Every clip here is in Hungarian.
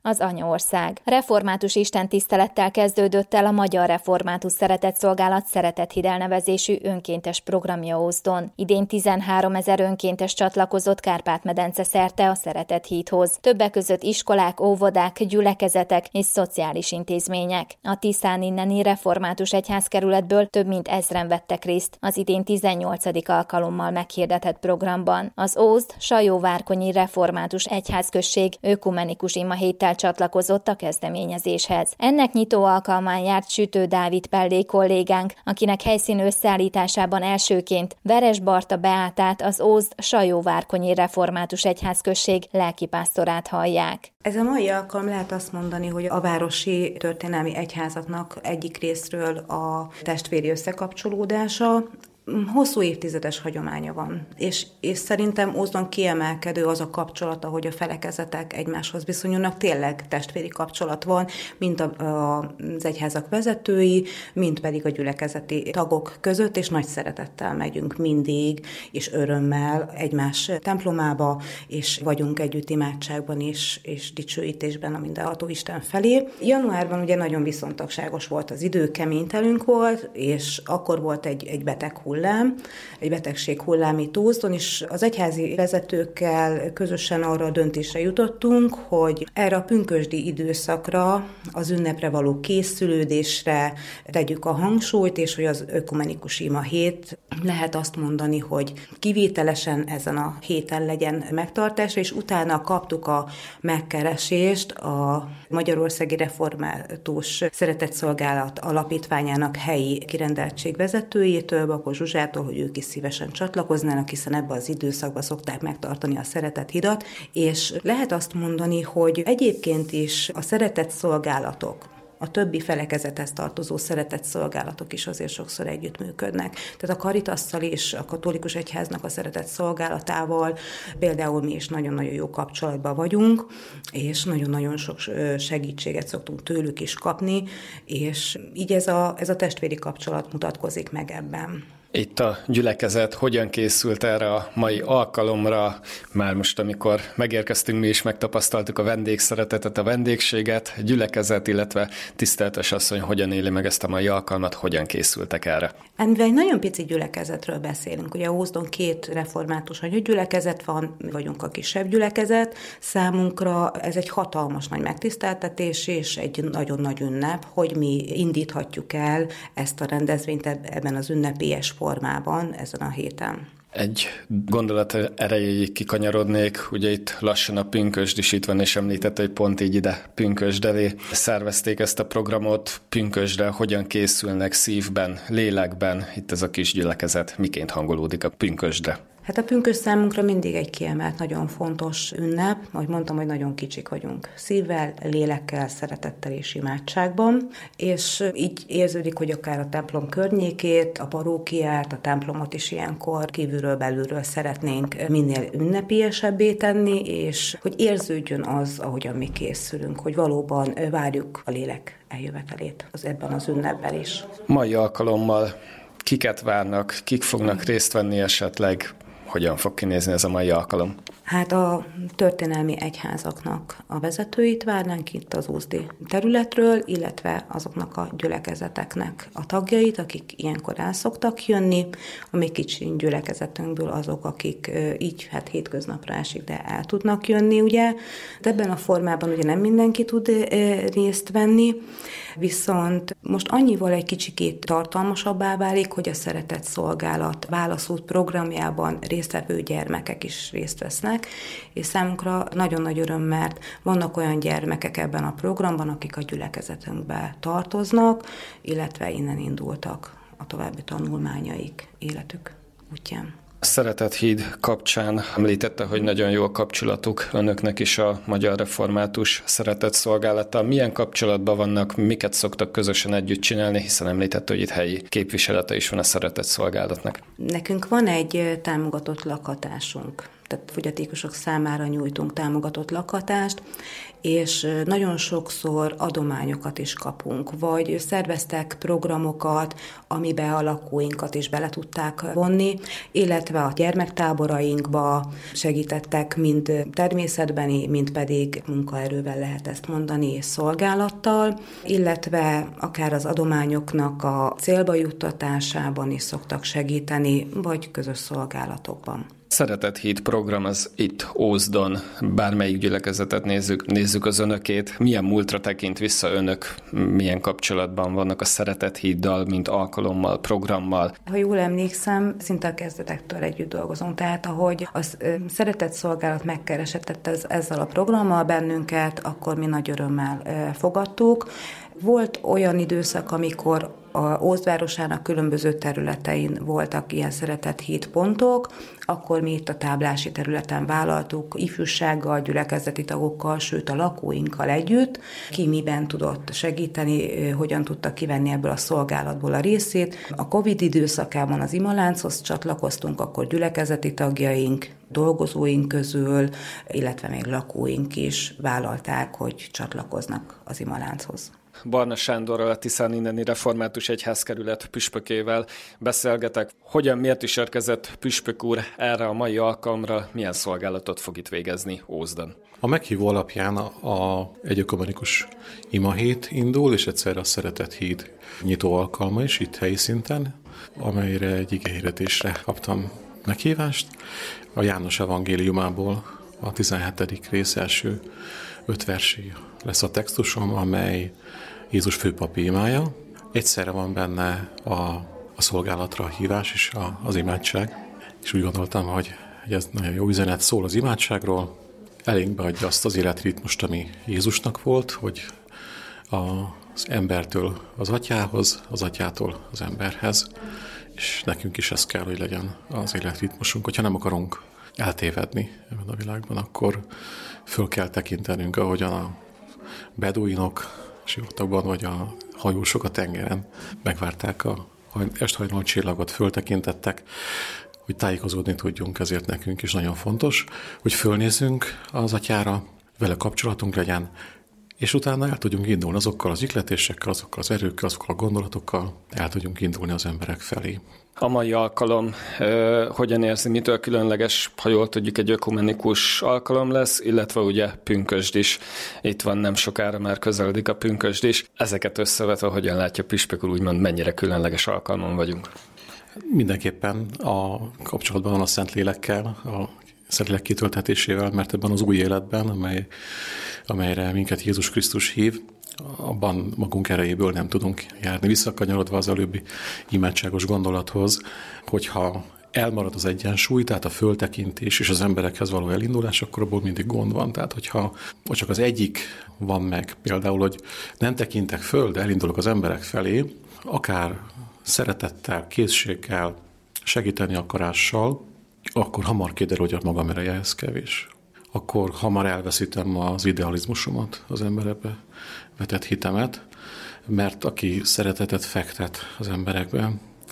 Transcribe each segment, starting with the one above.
az anyaország. Református istentisztelettel kezdődött el a Magyar Református Szeretetszolgálat Szeretethíd elnevezésű önkéntes programja Ózdon. Idén 13 000 önkéntes csatlakozott Kárpát-medence szerte a Szeretethídhoz. Többek között iskolák, óvodák, gyülekezetek és szociális intézmények. A Tiszán inneni református egyházkerületből több mint 1000-en vettek részt az idén 18. alkalommal meghirdetett programban. Az Ózd-Sajóvárkonyi Református Egyházközség ökumenikus imahéttel csatlakozott a kezdeményezéshez. Ennek nyitó alkalmán járt Sütő Dávid Pellé kollégánk, akinek helyszín összeállításában elsőként Veres Barta Beátát, az Ózd-Sajóvárkonyi Református Egyházközség lelkipásztorát hallják. Ez a mai alkalom lehet azt mondani, hogy a városi történelmi egyházaknak egyik részről a testvéri összekapcsolódása. Hosszú évtizedes hagyománya van, és szerintem Ózdon kiemelkedő az a kapcsolata, hogy a felekezetek egymáshoz viszonyulnak, tényleg testvéri kapcsolat van, mind az egyházak vezetői, mind pedig a gyülekezeti tagok között, és nagy szeretettel megyünk mindig, és örömmel egymás templomába, és vagyunk együtt imádságban és dicsőítésben a mindenható Isten felé. Januárban ugye nagyon viszontagságos volt az idő, kemény telünk volt, és akkor volt egy beteg hullám, egy betegség hullám itt Ózdon, és az egyházi vezetőkkel közösen arra a döntésre jutottunk, hogy erre a pünkösdi időszakra, az ünnepre való készülődésre tegyük a hangsúlyt, és hogy az ökumenikus ima hét lehet azt mondani, hogy kivételesen ezen a héten legyen megtartásra, és utána kaptuk a megkeresést a Magyarországi Református Szeretetszolgálat Alapítványának helyi kirendeltség vezetőjétől, Bakos Zsuzsától, hogy ők is szívesen csatlakoznának, hiszen ebben az időszakban szokták megtartani a Szeretethidat, és lehet azt mondani, hogy egyébként is a szeretetszolgálatok, a többi felekezethez tartozó szeretetszolgálatok is azért sokszor együttműködnek. Tehát a Caritasszal és a katolikus egyháznak a szeretetszolgálatával például mi is nagyon-nagyon jó kapcsolatban vagyunk, és nagyon-nagyon sok segítséget szoktunk tőlük is kapni, és így ez a testvéri kapcsolat mutatkozik meg ebben. Itt a gyülekezet hogyan készült erre a mai alkalomra? Már most, amikor megérkeztünk, mi is megtapasztaltuk a vendégszeretetet, a vendégséget, a gyülekezet, illetve tiszteltes asszony hogyan éli meg ezt a mai alkalmat, hogyan készültek erre? Mivel egy nagyon pici gyülekezetről beszélünk, ugye Ózdon 2 református gyülekezet van, mi vagyunk a kisebb gyülekezet, számunkra ez egy hatalmas nagy megtiszteltetés és egy nagyon nagy ünnep, hogy mi indíthatjuk el ezt a rendezvényt ebben az ünnepélyes formában ezen a héten. Egy gondolat erejéig kikanyarodnék, ugye itt lassan a pünkösd is itt van, és említette, hogy pont így ide pünkösd elé szervezték ezt a programot. Pünkösdre hogyan készülnek szívben, lélekben itt ez a kis gyülekezet, miként hangolódik a pünkösdre? Hát a pünkösd számunkra mindig egy kiemelt, nagyon fontos ünnep, ahogy mondtam, hogy nagyon kicsik vagyunk. Szívvel, lélekkel, szeretettel és imádságban, és így érződik, hogy akár a templom környékét, a parókiát, a templomot is ilyenkor kívülről belülről szeretnénk minél ünnepélyesebbé tenni, és hogy érződjön az, ahogyan mi készülünk, hogy valóban várjuk a lélek eljövetelét ebben az ünnepben is. Mai alkalommal kiket várnak, kik fognak részt venni esetleg? Hogyan fog kinézni ez a mai alkalom? Hát a történelmi egyházaknak a vezetőit várnánk itt az ózdi területről, illetve azoknak a gyülekezeteknek a tagjait, akik ilyenkor el szoktak jönni. A mi kicsi gyülekezetünkből azok, akik így hétköznapra esik, de el tudnak jönni, ugye. De ebben a formában ugye nem mindenki tud részt venni, viszont most annyival egy kicsikét tartalmasabbá válik, hogy a Szeretetszolgálat válaszút programjában résztvevő gyermekek is részt vesznek, és számunkra nagyon nagy öröm, mert vannak olyan gyermekek ebben a programban, akik a gyülekezetünkbe tartoznak, illetve innen indultak a további tanulmányaik, életük útján. A Szeretethíd kapcsán említette, hogy nagyon jó a kapcsolatuk önöknek is a Magyar Református Szeretetszolgálattal. Milyen kapcsolatban vannak, miket szoktak közösen együtt csinálni, hiszen említette, hogy itt helyi képviselete is van a Szeretetszolgálatnak. Nekünk van egy támogatott lakhatásunk. tehát fogyatékosok számára nyújtunk támogatott lakhatást, és nagyon sokszor adományokat is kapunk, vagy szerveztek programokat, amiben a lakóinkat is bele tudták vonni, illetve a gyermektáborainkba segítettek mind természetbeni, mind pedig munkaerővel lehet ezt mondani, és szolgálattal, illetve akár az adományoknak a célba juttatásában is szoktak segíteni, vagy közös szolgálatokban. Szeretett Híd program az itt Ózdon, bármelyik gyülekezetet nézzük az önökét. Milyen múltra tekint vissza önök, milyen kapcsolatban vannak a Szeretett Híddal, mint alkalommal, programmal? Ha jól emlékszem, szinte a kezdetektől együtt dolgozunk, tehát ahogy a Szeretett Szolgálat megkeresett ezzel a programmal bennünket, akkor mi nagy örömmel fogadtuk. Volt olyan időszak, amikor a Ózd városának különböző területein voltak ilyen Szeretett Híd pontok, akkor mi itt a táblási területen vállaltuk ifjúsággal, gyülekezeti tagokkal, sőt a lakóinkkal együtt, ki miben tudott segíteni, hogyan tudta kivenni ebből a szolgálatból a részét. A Covid időszakában az Imalánchoz csatlakoztunk, akkor gyülekezeti tagjaink, dolgozóink közül, illetve még lakóink is vállalták, hogy csatlakoznak az Imalánchoz. Barna Sándorral, a Tiszanineni Református Egyházkerület püspökével beszélgetek. Miért is érkezett püspök úr erre a mai alkalomra, milyen szolgálatot fog itt végezni Ózdon? A meghívó alapján egy ökumenikus imahét indul, és egyszerre a Szeretett Híd nyitó alkalma is itt helyi szinten, amelyre egy igehirdetésre kaptam meghívást. A János evangéliumából a 17. rész első 5 versé lesz a textusom, amely Jézus főpapi imája. Egyszerre van benne a szolgálatra a hívás és az imádság. És úgy gondoltam, hogy ez nagyon jó üzenet, szól az imádságról, elénkbe adja azt az életritmust, ami Jézusnak volt, hogy az embertől az atyához, az atyától az emberhez, és nekünk is ez kell, hogy legyen az életritmusunk. Hogyha nem akarunk eltévedni ebben a világban, akkor föl kell tekintenünk, ahogyan a beduinok sivatagban, vagy a hajósok a tengeren megvárták a esthajnal csillagot, föltekintettek, hogy tájékozódni tudjunk, ezért nekünk is nagyon fontos, hogy fölnézzünk az atyára, vele kapcsolatunk legyen, és utána el tudjunk indulni azokkal az ihletésekkel, azokkal az erőkkel, azokkal a gondolatokkal, el tudjunk indulni az emberek felé. A mai alkalom hogyan érzi, mitől különleges, ha jól tudjuk, egy ökumenikus alkalom lesz, illetve ugye pünkösd is. Itt van, nem sokára már közeledik a pünkösd is. Ezeket összevetve hogyan látja püspök úr, úgymond mennyire különleges alkalmon vagyunk? Mindenképpen a kapcsolatban van a Szentlélekkel, a Szentlélek kitöltetésével, mert ebben az új életben, amelyre minket Jézus Krisztus hív, abban magunk erejéből nem tudunk járni. Visszakanyarodva az előbbi imádságos gondolathoz, hogyha elmarad az egyensúly, tehát a föltekintés és az emberekhez való elindulás, akkor abból mindig gond van. Tehát hogyha csak az egyik van meg, például, hogy nem tekintek föl, de elindulok az emberek felé, akár szeretettel, készséggel, segíteni akarással, akkor hamar kiderül, hogy a magam ereje ez kevés. Akkor hamar elveszítem az idealizmusomat, az emberekbe vetett hitemet, mert aki szeretetet fektet az emberekbe,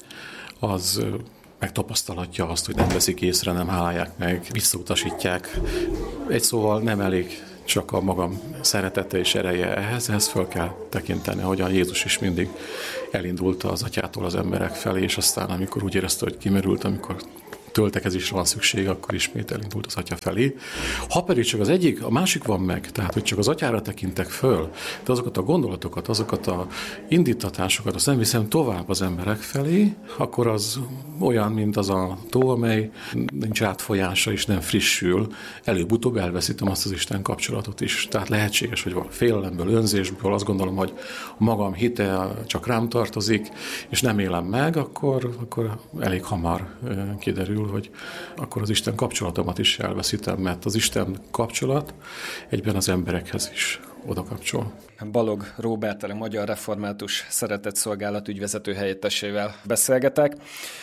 az megtapasztalhatja azt, hogy nem veszik észre, nem hálálják meg, visszautasítják. Egy szóval nem elég csak a magam szeretete és ereje ehhez föl kell tekinteni, ahogyan Jézus is mindig elindult az atyától az emberek felé, és aztán amikor úgy érezte, hogy kimerült, amikor töltekezésre van szükség, akkor ismét elindult az atya felé. Ha pedig csak az egyik, a másik van meg, tehát hogy csak az atyára tekintek föl, de azokat a gondolatokat, azokat a indítatásokat, azt nem viszem tovább az emberek felé, akkor az olyan, mint az a tó, amely nincs átfolyása és nem frissül, előbb-utóbb elveszítem azt az Isten kapcsolatot is. Tehát lehetséges, hogy félelemből, önzésből azt gondolom, hogy magam hite csak rám tartozik, és nem élem meg, akkor elég hamar kiderül, hogy akkor az Isten kapcsolatomat is elveszítem, mert az Isten kapcsolat egyben az emberekhez is oda kapcsol. Balog Róberttel, a Magyar Református Szeretett Szolgálat ügyvezető helyettesével beszélgetek.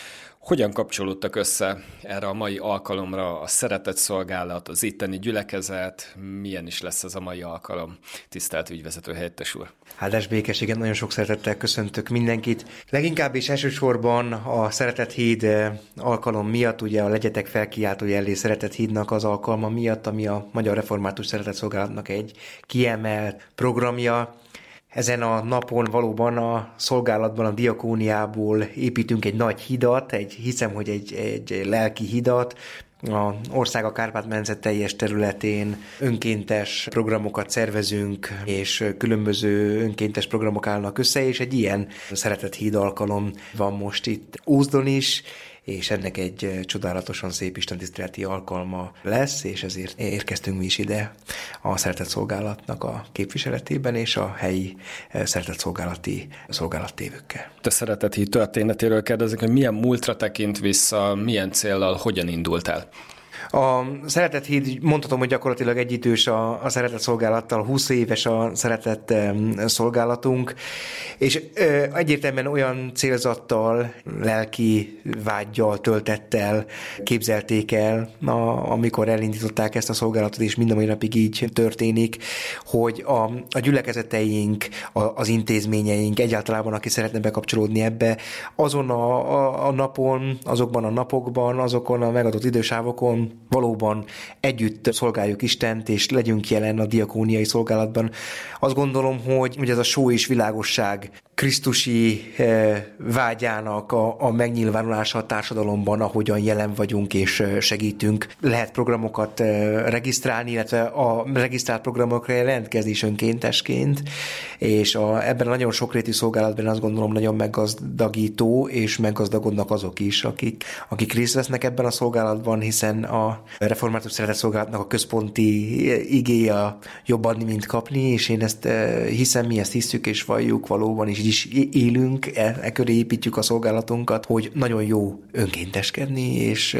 Hogyan kapcsolódtak össze erre a mai alkalomra a szeretetszolgálat, az itteni gyülekezet? Milyen is lesz ez a mai alkalom? Tisztelt ügyvezető helyettes úr! Áldás békességet, nagyon sok szeretettel köszöntök mindenkit. Leginkább és elsősorban a Szeretett Híd alkalom miatt, ugye a Legyetek Felkiáltójellé Szeretett Hídnak az alkalma miatt, ami a Magyar Református Szeretetszolgálatnak egy kiemelt programja. Ezen a napon valóban a szolgálatban, a diakóniából építünk egy nagy hidat, hiszem, hogy egy lelki hidat. A ország a Kárpát-medence teljes területén önkéntes programokat szervezünk, és különböző önkéntes programok állnak össze, és egy ilyen Szeretett Híd alkalom van most itt Ózdon is, és ennek egy csodálatosan szép istentiszteleti alkalma lesz, és ezért érkeztünk mi is ide a szeretetszolgálatnak a képviseletében, és a helyi szeretetszolgálati szolgálattévőkkel. A Szeretett Híd történetéről kérdezik, hogy milyen múltra tekint vissza, milyen céllal, hogyan indult el? A Szeretett Híd, mondhatom, hogy gyakorlatilag egyidős a szeretett szolgálattal, 20 éves a szeretett szolgálatunk, és egyértelműen olyan célzattal, lelki vággyal, töltettel képzelték el, amikor elindították ezt a szolgálatot, és mind a mai napig így történik, hogy a gyülekezeteink, az intézményeink, egyáltalán aki szeretne bekapcsolódni ebbe, azon a napon, azokban a napokban, azokon a megadott idősávokon valóban együtt szolgáljuk Istent, és legyünk jelen a diakóniai szolgálatban. Azt gondolom, hogy ez a só és világosság krisztusi vágyának a megnyilvánulása a társadalomban, ahogyan jelen vagyunk és segítünk. Lehet programokat regisztrálni, illetve a regisztrált programokra jelentkezni is önkéntesként, és ebben a nagyon sokrétű szolgálatban azt gondolom nagyon meggazdagító, és meggazdagodnak azok is, akik részt vesznek ebben a szolgálatban, hiszen a Református Szeretetszolgálatnak a központi igéje jobb adni, mint kapni, és én ezt hiszem, mi ezt hisszük és valljuk valóban, és így is élünk, köré építjük a szolgálatunkat, hogy nagyon jó önkénteskedni, és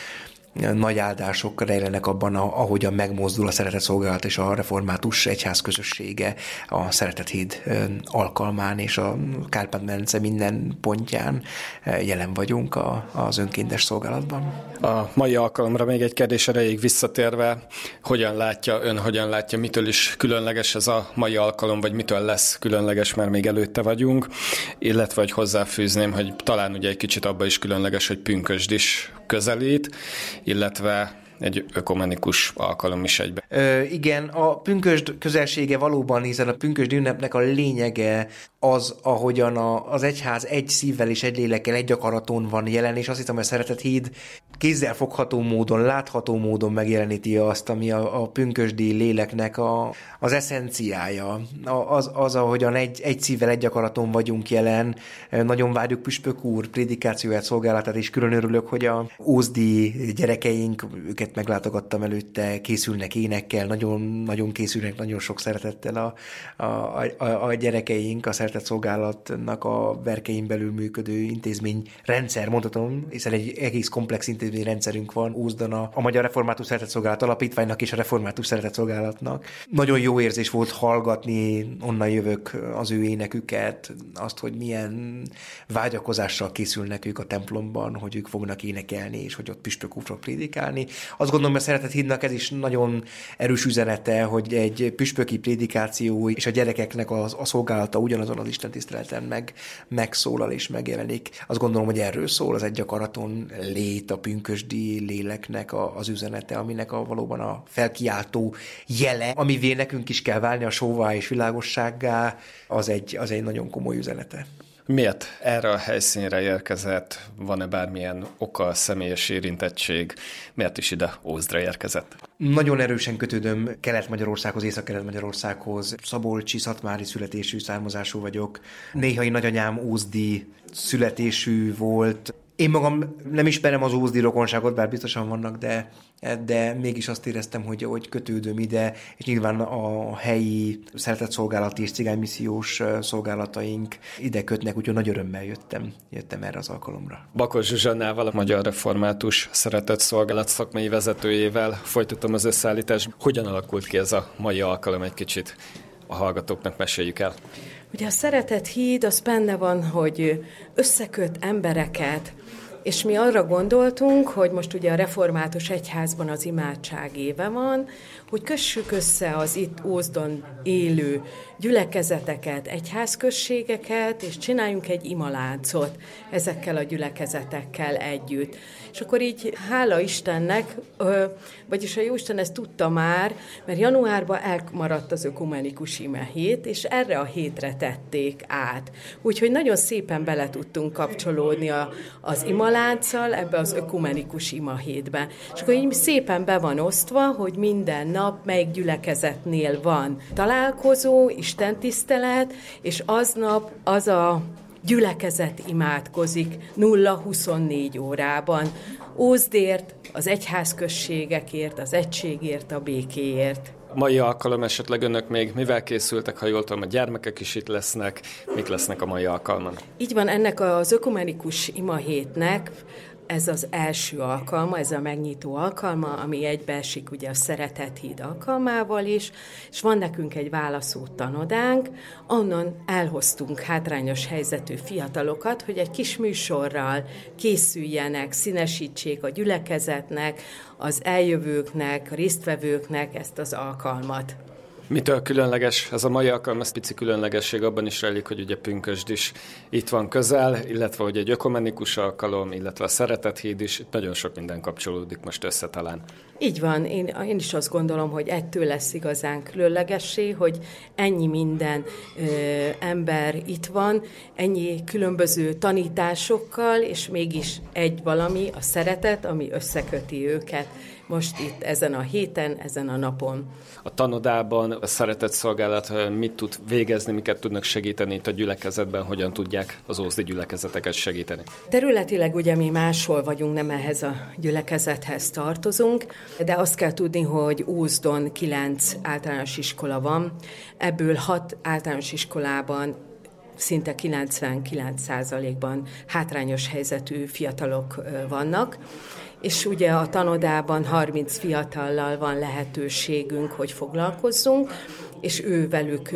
nagy áldások rejlenek abban, ahogyan megmozdul a szeretetszolgálat és a református egyház közössége a Szeretett Híd alkalmán, és a Kárpát-medence minden pontján jelen vagyunk az önkéntes szolgálatban. A mai alkalomra még egy kérdés erejéig visszatérve, hogyan látja, mitől is különleges ez a mai alkalom, vagy mitől lesz különleges, mert még előtte vagyunk, illetve hogy hozzáfűzném, hogy talán ugye egy kicsit abban is különleges, hogy pünkösd is közelít, illetve egy ökumenikus alkalom is egyben. Igen, a pünkösd közelsége valóban, hiszen a pünkösdi ünnepnek a lényege az, ahogyan az egyház egy szívvel és egy lélekkel, egy akaraton van jelen, és azt hiszem, hogy a Szeretett Híd kézzelfogható módon, látható módon megjeleníti azt, ami a pünkösdi léleknek az eszenciája. Az, ahogyan egy szívvel, egy akaraton vagyunk jelen. Nagyon várjuk Püspök úr prédikációját, szolgálatát, és külön örülök, hogy a ózdi gyerekeink, őket meglátogattam előtte, készülnek énekkel, nagyon készülnek, nagyon sok szeretettel a gyerekeink, a szeretetszolgálatnak a berkein belül működő intézményrendszer, mondhatom, hiszen egy egész komplex intézményrendszerünk van Ózdon a Magyar Református Szeretetszolgálat Alapítványnak és a Református Szeretetszolgálatnak. Nagyon jó érzés volt hallgatni, onnan jövök, az ő éneküket, azt, hogy milyen vágyakozással készülnek ők a templomban, hogy ők fognak énekelni, és hogy ott Püspök úr fog prédikálni. Azt gondolom, hogy a Szeretett Hídnak ez is nagyon erős üzenete, hogy egy püspöki prédikáció és a gyerekeknek a szolgálata ugyanazon az istentiszteleten megszólal és megjelenik. Azt gondolom, hogy erről szól az egy akaraton lét, a pünkösdi léleknek az üzenete, aminek valóban a felkiáltó jele, amivé nekünk is kell válni a sóvá és világossággá, az egy nagyon komoly üzenete. Miért erre a helyszínre érkezett? Van-e bármilyen oka, személyes érintettség? Miért is ide Ózdra érkezett? Nagyon erősen kötődöm Kelet-Magyarországhoz, Észak-Kelet-Magyarországhoz. Szabolcsi, szatmári születésű, származású vagyok. Néhai nagyanyám ózdi születésű volt. Én magam nem ismerem az ózdi rokonságot, bár biztosan vannak, de mégis azt éreztem, hogy kötődöm ide, és nyilván a helyi szeretetszolgálati és cigánymissziós szolgálataink ide kötnek, úgyhogy nagy örömmel jöttem erre az alkalomra. Bakos Zsuzsannával, a Magyar Református Szeretetszolgálat szakmai vezetőjével folytatom az összeállítást. Hogyan alakult ki ez a mai alkalom, egy kicsit a hallgatóknak meséljük el? Ugye a Szeretett Híd az benne van, hogy összeköt embereket, És mi arra gondoltunk, hogy most ugye a református egyházban az imádság éve van, hogy kössük össze az itt Ózdon élő gyülekezeteket, egyházközségeket, és csináljunk egy imaláncot ezekkel a gyülekezetekkel együtt. És akkor így hála Istennek, vagyis a Jóisten ezt tudta már, mert januárban elmaradt az ökumenikus imahét, és erre a hétre tették át. Úgyhogy nagyon szépen bele tudtunk kapcsolódni az imalánccal ebbe az ökumenikus imahétbe. És akkor így szépen be van osztva, hogy minden nap melyik gyülekezetnél van találkozó, istentisztelet, és aznap az a gyülekezet imádkozik 0-24 órában. Ózdért, az egyházközségekért, az egységért, a békéért. A mai alkalom esetleg önök még mivel készültek, ha jól tudom, a gyermekek is itt lesznek, mik lesznek a mai alkalman? Így van, ennek az ökumenikus imahétnek ez az első alkalma, ez a megnyitó alkalma, ami egybeesik ugye a Szeretett Híd alkalmával is, és van nekünk egy válaszó tanodánk, onnan elhoztunk hátrányos helyzetű fiatalokat, hogy egy kis műsorral készüljenek, színesítsék a gyülekezetnek, az eljövőknek, a résztvevőknek ezt az alkalmat. Mitől különleges? Ez a mai alkalom, ez pici különlegesség abban is rejlik, hogy ugye pünkösd is itt van közel, illetve hogy egy ökumenikus alkalom, illetve a Szeretett Híd is, itt nagyon sok minden kapcsolódik most össze talán. Így van, én is azt gondolom, hogy ettől lesz igazán különlegessé, hogy ennyi minden ember itt van, ennyi különböző tanításokkal, és mégis egy valami, a szeretet, ami összeköti őket most itt ezen a héten, ezen a napon. A tanodában a szeretett szolgálat mit tud végezni, miket tudnak segíteni itt a gyülekezetben, hogyan tudják az ózdi gyülekezeteket segíteni? Területileg ugye mi máshol vagyunk, nem ehhez a gyülekezethez tartozunk, de azt kell tudni, hogy Ózdon 9 általános iskola van, ebből 6 általános iskolában szinte 99%-ban hátrányos helyzetű fiatalok vannak, és ugye a tanodában 30 fiatallal van lehetőségünk, hogy foglalkozzunk, és velük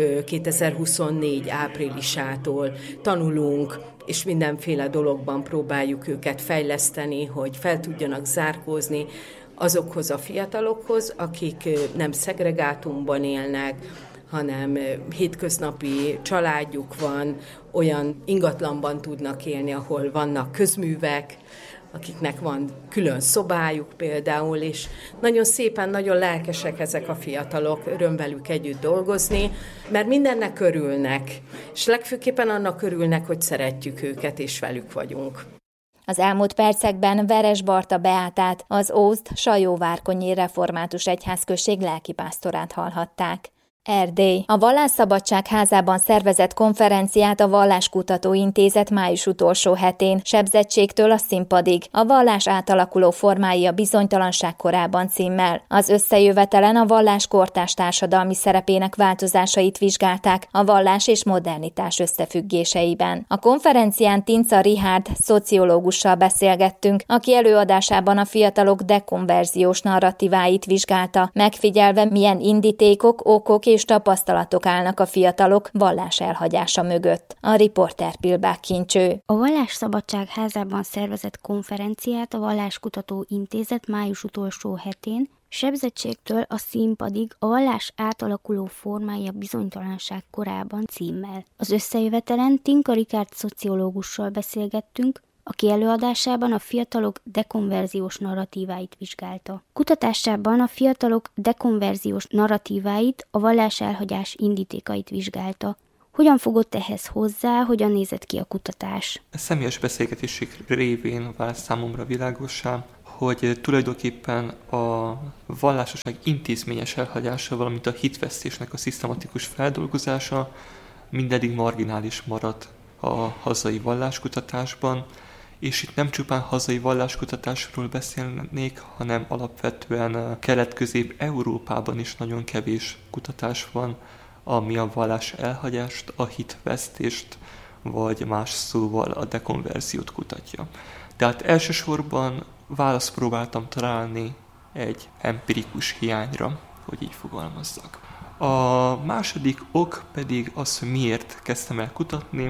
2024 áprilisától tanulunk, és mindenféle dologban próbáljuk őket fejleszteni, hogy fel tudjanak zárkózni azokhoz a fiatalokhoz, akik nem szegregátumban élnek, hanem hétköznapi családjuk van, olyan ingatlanban tudnak élni, ahol vannak közművek, akiknek van külön szobájuk például, és nagyon szépen, nagyon lelkesek ezek a fiatalok, öröm velük együtt dolgozni, mert mindennek örülnek, és legfőképpen annak örülnek, hogy szeretjük őket, és velük vagyunk. Az elmúlt percekben Veres Barta Beátát, az Ózd-Sajóvárkonyi Református Egyházközség lelkipásztorát hallhatták. Erdély. A Vallásszabadság házában szervezett konferenciát a Valláskutató Intézet május utolsó hetén, sebzettségtől a színpadig, a vallás átalakuló formái a bizonytalanság korában címmel. Az összejövetelen a vallás kortárs társadalmi szerepének változásait vizsgálták a vallás és modernitás összefüggéseiben. A konferencián Tinca Richárd szociológussal beszélgettünk, aki előadásában a fiatalok dekonverziós narratíváit vizsgálta, megfigyelve milyen indítékok, okok és tapasztalatok állnak a fiatalok vallás elhagyása mögött. A riporter Pilbák Kincső. A Vallásszabadság házában szervezett konferenciát a Valláskutató Intézet május utolsó hetén, sebzettségtől a színpadig a vallás átalakuló formái a bizonytalanság korában címmel. Az összejövetelen Tinca Richárd szociológussal beszélgettünk, aki előadásában a fiatalok dekonverziós narratíváit vizsgálta. Kutatásában a fiatalok dekonverziós narratíváit, a vallás elhagyás indítékait vizsgálta. Hogyan fogott ehhez hozzá, hogyan nézett ki a kutatás? A személyes beszélgetések révén vált számomra világossá, hogy tulajdonképpen a vallásosság intézményes elhagyása, valamint a hitvesztésnek a szisztematikus feldolgozása mindeddig marginális maradt a hazai valláskutatásban, és itt nem csupán hazai valláskutatásról beszélnék, hanem alapvetően Kelet-Közép-Európában is nagyon kevés kutatás van, ami a vallás elhagyást, a hitvesztést, vagy más szóval a dekonverziót kutatja. Tehát elsősorban választ próbáltam találni egy empirikus hiányra, hogy így fogalmazzak. A második ok pedig az, hogy miért kezdtem el kutatni.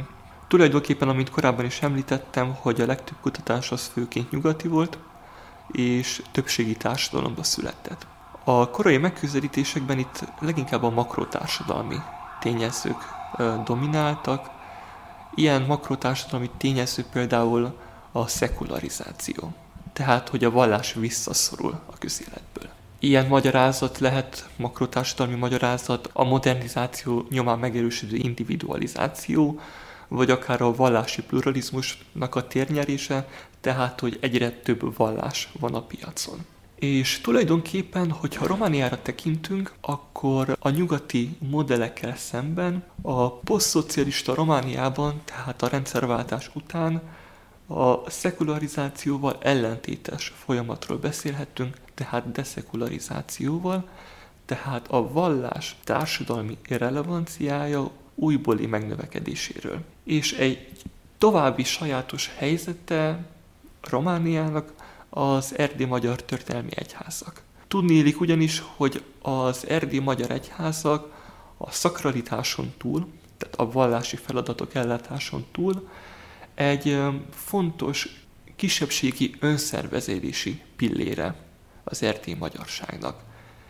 Tulajdonképpen, amit korábban is említettem, hogy a legtöbb kutatás az főként nyugati volt, és többségi társadalomba született. A korai megközelítésekben itt leginkább a makrotársadalmi tényezők domináltak. Ilyen makrotársadalmi tényező például a szekularizáció, tehát hogy a vallás visszaszorul a közéletből. Ilyen magyarázat lehet, makrotársadalmi magyarázat, a modernizáció nyomán megerősödő individualizáció, vagy akár a vallási pluralizmusnak a térnyerése, tehát hogy egyre több vallás van a piacon. És tulajdonképpen, hogyha Romániára tekintünk, akkor a nyugati modellekkel szemben a posztszocialista Romániában, tehát a rendszerváltás után a szekularizációval ellentétes folyamatról beszélhetünk, tehát deszekularizációval, tehát a vallás társadalmi relevanciája újbóli megnövekedéséről. És egy további sajátos helyzete Romániának az erdélyi magyar történelmi egyházak. Tudniillik ugyanis, hogy az erdélyi magyar egyházak a szakralitáson túl, tehát a vallási feladatok ellátáson túl egy fontos kisebbségi önszervezési pillére az erdélyi magyarságnak.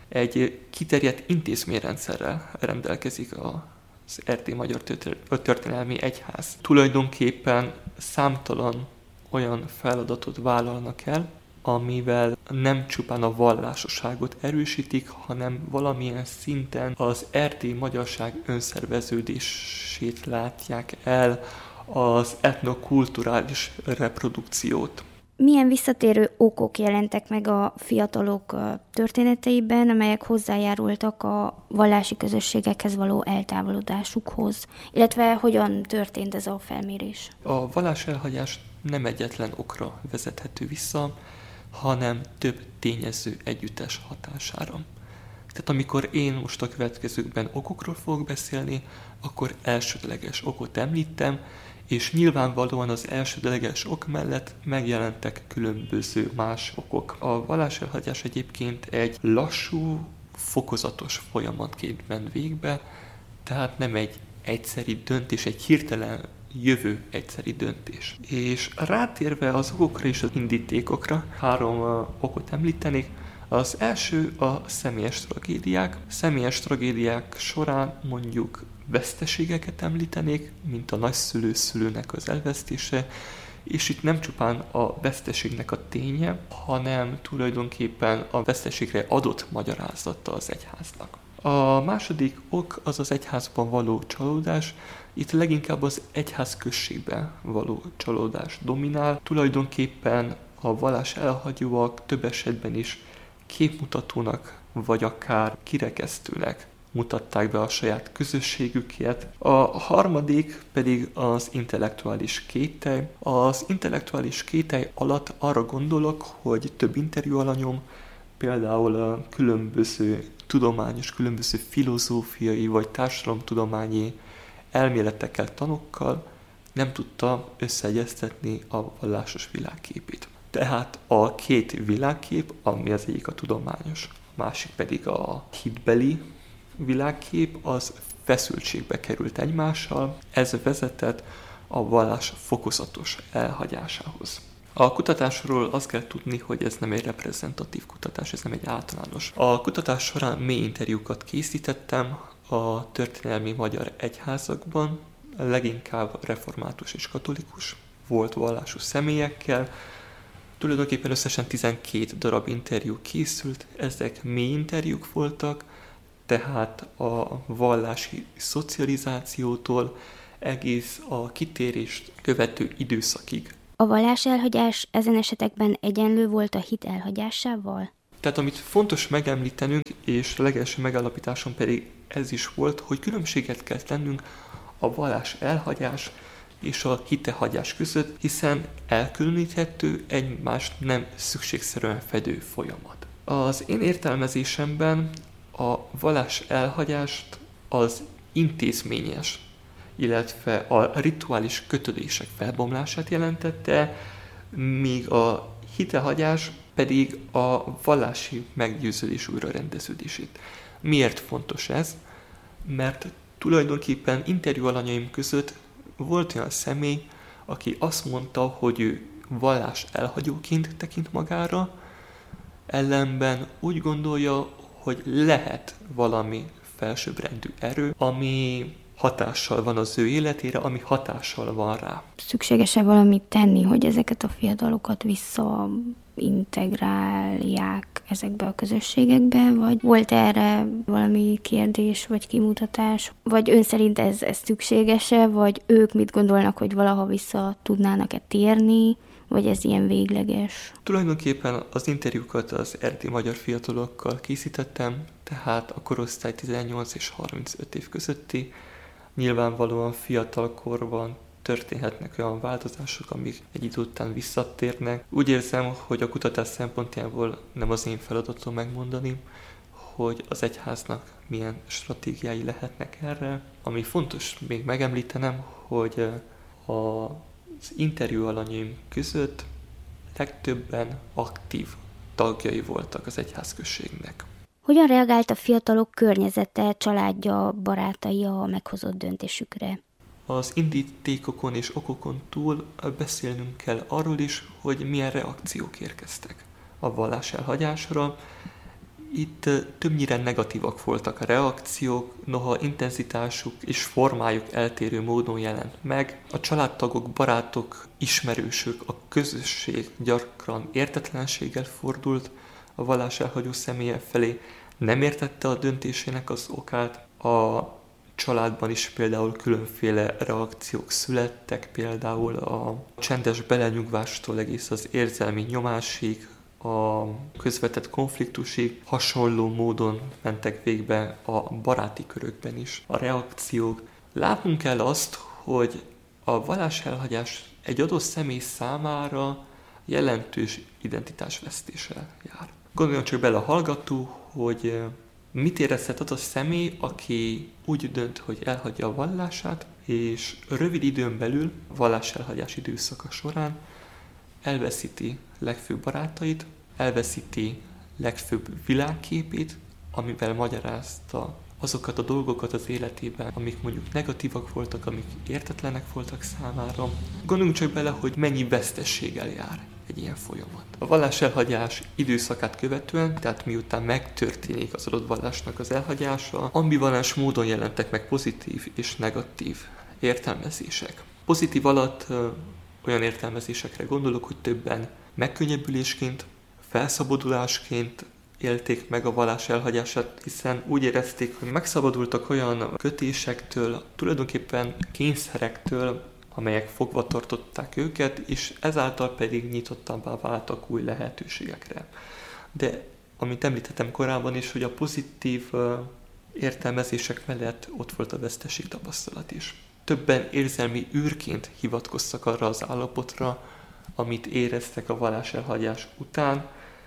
Egy kiterjedt intézményrendszerrel rendelkezik az erdélyi magyar történelmi egyház. Tulajdonképpen számtalan olyan feladatot vállalnak el, amivel nem csupán a vallásosságot erősítik, hanem valamilyen szinten az erdélyi magyarság önszerveződését látják el, az etnokulturális reprodukciót. Milyen visszatérő okok jelentek meg a fiatalok történeteiben, amelyek hozzájárultak a vallási közösségekhez való eltávolodásukhoz, illetve hogyan történt ez a felmérés? A vallás elhagyás nem egyetlen okra vezethető vissza, hanem több tényező együttes hatására. Tehát amikor én most a következőkben okokról fogok beszélni, akkor elsődleges okot említem, és nyilvánvalóan az elsődleges ok mellett megjelentek különböző más okok. A valláselhagyás egyébként egy lassú, fokozatos folyamatként ment végbe, tehát nem egy egyszeri döntés, egy hirtelen jövő egyszeri döntés. És rátérve az okokra és az indítékokra, 3 okot említenék. Az első a személyes tragédiák. Személyes tragédiák során mondjuk veszteségeket említenék, mint a nagyszülő-szülőnek az elvesztése, és itt nem csupán a veszteségnek a ténye, hanem tulajdonképpen a veszteségre adott magyarázata az egyháznak. A második ok az az egyházban való csalódás. Itt leginkább az egyházközségben való csalódás dominál. Tulajdonképpen a vallás elhagyóak több esetben is képmutatónak, vagy akár kirekesztőnek mutatták be a saját közösségüket. A harmadik pedig az intellektuális kételj. Az intellektuális kételj alatt arra gondolok, hogy több interjú alanyom, például a különböző tudományos, különböző filozófiai vagy társadalomtudományi elméletekkel, tanokkal nem tudta összeegyeztetni a vallásos világképét. Tehát a két világkép, ami az egyik a tudományos, a másik pedig a hitbeli világkép, az feszültségbe került egymással, ez vezetett a vallás fokozatos elhagyásához. A kutatásról azt kell tudni, hogy ez nem egy reprezentatív kutatás, ez nem egy általános. A kutatás során mély interjúkat készítettem a történelmi magyar egyházakban, leginkább református és katolikus volt vallású személyekkel. Tulajdonképpen összesen 12 darab interjú készült, ezek mély interjúk voltak, tehát a vallási szocializációtól egész a kitérést követő időszakig. A valláselhagyás ezen esetekben egyenlő volt a hit elhagyásával? Tehát amit fontos megemlítenünk, és legelső megállapításon pedig ez is volt, hogy különbséget kell tennünk a vallás elhagyás és a hitehagyás között, hiszen elkülöníthető, egymást nem szükségszerűen fedő folyamat. Az én értelmezésemben a vallás elhagyást az intézményes, illetve a rituális kötődések felbomlását jelentette, míg a hitehagyás pedig a vallási meggyőződés újrarendeződését. Miért fontos ez? Mert tulajdonképpen interjú alanyaim között volt olyan személy, aki azt mondta, hogy ő vallás elhagyóként tekint magára, ellenben úgy gondolja, hogy lehet valami felsőbbrendű erő, ami hatással van az ő életére, ami hatással van rá. Szükséges-e valamit tenni, hogy ezeket a fiatalokat visszaintegrálják ezekbe a közösségekbe, vagy volt erre valami kérdés, vagy kimutatás, vagy ön szerint ez szükséges-e, vagy ők mit gondolnak, hogy valaha vissza tudnának-e térni, vagy ez ilyen végleges? Tulajdonképpen az interjúkat az erdélyi magyar fiatalokkal készítettem, tehát a korosztály 18 és 35 év közötti. Nyilvánvalóan fiatalkorban történhetnek olyan változások, amik egy idő után visszatérnek. Úgy érzem, hogy a kutatás szempontjából nem az én feladatom megmondani, hogy az egyháznak milyen stratégiái lehetnek erre. Ami fontos még megemlítenem, hogy az interjú alanyim között legtöbben aktív tagjai voltak az egyházközségnek. Hogyan reagált a fiatalok környezete, családja, barátai a meghozott döntésükre? Az indítékokon és okokon túl beszélnünk kell arról is, hogy milyen reakciók érkeztek a vallás elhagyásra. Itt többnyire negatívak voltak a reakciók, noha intenzitásuk és formájuk eltérő módon jelent meg. A családtagok, barátok, ismerősök, a közösség gyakran értetlenséggel fordult a vallás elhagyó személye felé, nem értette a döntésének az okát. A családban is például különféle reakciók születtek, például a csendes belenyugvástól egész az érzelmi nyomásig, a közvetett konfliktusig hasonló módon mentek végbe a baráti körökben is a reakciók. Látnunk kell azt, hogy a vallás elhagyás egy adott személy számára jelentős identitásvesztéssel jár. Gondoljon csak bele a hallgató, hogy mit érezhet az a személy, aki úgy dönt, hogy elhagyja a vallását, és rövid időn belül, a vallás elhagyás időszaka során elveszíti legfőbb barátait, elveszíti legfőbb világképét, amivel magyarázta azokat a dolgokat az életében, amik mondjuk negatívak voltak, amik értetlenek voltak számára. Gondoljunk csak bele, hogy mennyi vesztességgel jár egy ilyen folyamat. A vallás elhagyás időszakát követően, tehát miután megtörténik az adott vallásnak az elhagyása, ambivalens módon jelentek meg pozitív és negatív értelmezések. Pozitív alatt olyan értelmezésekre gondolok, hogy többen megkönnyebbülésként, felszabadulásként élték meg a vallás elhagyását, hiszen úgy érezték, hogy megszabadultak olyan kötésektől, tulajdonképpen kényszerektől, amelyek fogva tartották őket, és ezáltal pedig nyitottabbá váltak új lehetőségekre. De, amit említettem korábban is, hogy a pozitív értelmezések mellett ott volt a veszteség tapasztalat is. Többen érzelmi űrként hivatkoztak arra az állapotra, amit éreztek a vallás elhagyás után,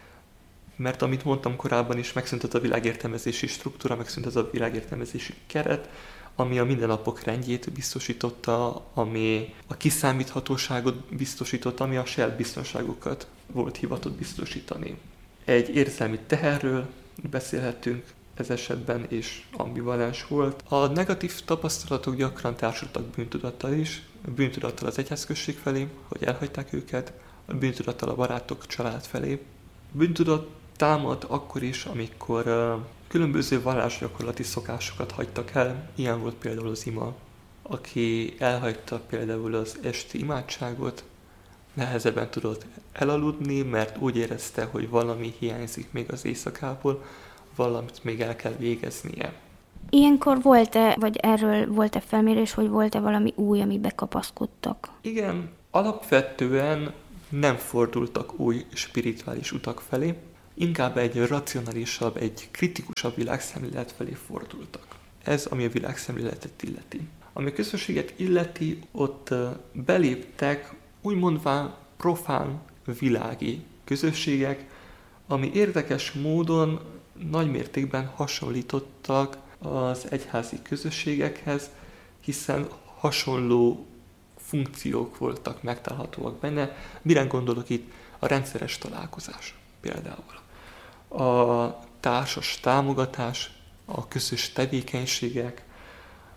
mert amit mondtam korábban is, megszűnt az a világértelmezési struktúra, megszűnt az a világértelmezési keret, ami a mindennapok rendjét biztosította, ami a kiszámíthatóságot biztosította, ami a saját biztonságokat volt hivatott biztosítani. Egy érzelmi teherről beszélhetünk ez esetben, és ambivalens volt. A negatív tapasztalatok gyakran társultak bűntudattal is, bűntudattal az egyházközség felé, hogy elhagyták őket, bűntudattal a barátok, család felé. Bűntudat támad akkor is, amikor különböző vallásgyakorlati szokásokat hagytak el. Ilyen volt például az ima, aki elhagyta például az esti imádságot, nehezebben tudott elaludni, mert úgy érezte, hogy valami hiányzik még az éjszakából, valamit még el kell végeznie. Ilyenkor volt-e, vagy erről volt-e felmérés, hogy volt-e valami új, amibe kapaszkodtak? Igen, alapvetően nem fordultak új spirituális utak felé, inkább egy racionálisabb, egy kritikusabb világszemlélet felé fordultak. Ez, ami a világszemléletet illeti. Ami a közösséget illeti, ott beléptek úgymondván profán világi közösségek, ami érdekes módon nagymértékben hasonlítottak az egyházi közösségekhez, hiszen hasonló funkciók voltak megtalálhatóak benne. Mire gondolok itt? A rendszeres találkozás például. A társas támogatás, a közös tevékenységek,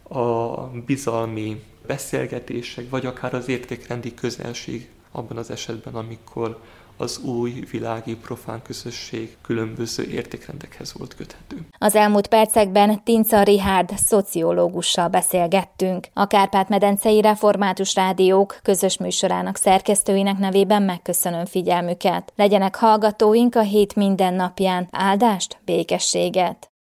a bizalmi beszélgetések, vagy akár az értékrendi közelség abban az esetben, amikor az új világi profán közösség különböző értékrendekhez volt köthető. Az elmúlt percekben Tinca Richárd szociológussal beszélgettünk. A Kárpát-medencei Református Rádiók közös műsorának szerkesztőinek nevében megköszönöm figyelmüket. Legyenek hallgatóink a hét minden napján. Áldást, békességet!